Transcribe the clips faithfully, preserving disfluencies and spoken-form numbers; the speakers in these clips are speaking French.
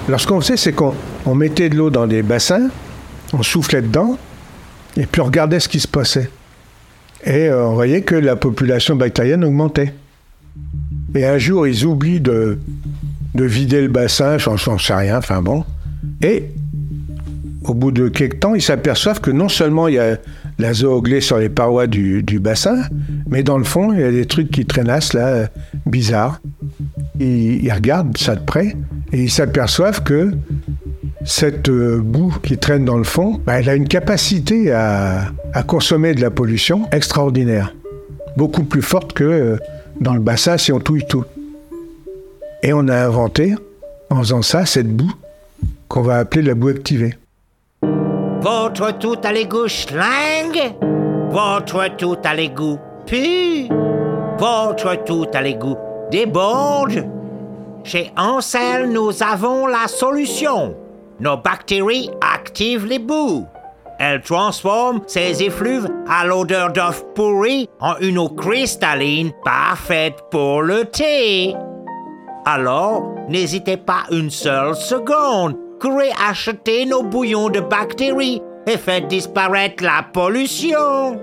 Alors ce qu'on faisait, c'est qu'on on mettait de l'eau dans des bassins, on soufflait dedans, et puis on regardait ce qui se passait. Et euh, on voyait que la population bactérienne augmentait. Et un jour, ils oublient de, de vider le bassin, j'en sais rien, enfin bon. Et au bout de quelques temps, ils s'aperçoivent que non seulement il y a la zooglée sur les parois du, du bassin, mais dans le fond, il y a des trucs qui traînassent là, euh, bizarres. Ils, ils regardent ça de près et ils s'aperçoivent que cette euh, boue qui traîne dans le fond, bah, elle a une capacité à, à consommer de la pollution extraordinaire. Beaucoup plus forte que euh, dans le bassin si on touille tout. Et on a inventé, en faisant ça, cette boue qu'on va appeler la boue activée. Votre tout à l'égout schlingue, votre tout à l'égout pue, votre tout à l'égout déborde. Chez Ansel, nous avons la solution. Nos bactéries activent les boues. Elles transforment ces effluves à l'odeur d'œuf pourri en une eau cristalline parfaite pour le thé. Alors, n'hésitez pas une seule seconde. Courez acheter nos bouillons de bactéries et faites disparaître la pollution.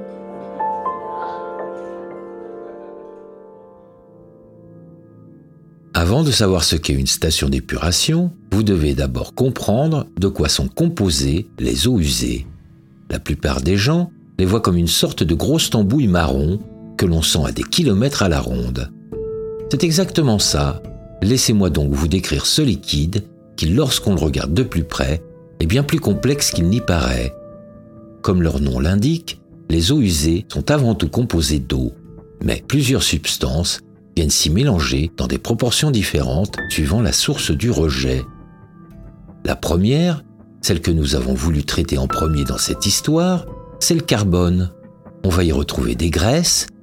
Avant de savoir ce qu'est une station d'épuration, vous devez d'abord comprendre de quoi sont composées les eaux usées. La plupart des gens les voient comme une sorte de grosse tambouille marron que l'on sent à des kilomètres à la ronde. C'est exactement ça. Laissez-moi donc vous décrire ce liquide qui, lorsqu'on le regarde de plus près, est bien plus complexe qu'il n'y paraît. Comme leur nom l'indique, les eaux usées sont avant tout composées d'eau, mais plusieurs substances viennent s'y mélanger dans des proportions différentes suivant la source du rejet. La première, celle que nous avons voulu traiter en premier dans cette histoire, c'est le carbone. On va y retrouver des graisses,